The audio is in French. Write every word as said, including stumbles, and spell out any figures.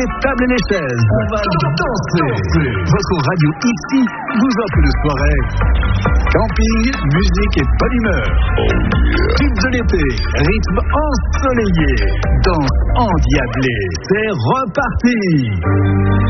les tables et les chaises. On va danser. Votre radio ici vous offre une soirée. Camping, musique et bonne humeur. Tube de l'été, rythme ensoleillé, danse endiablée. C'est reparti.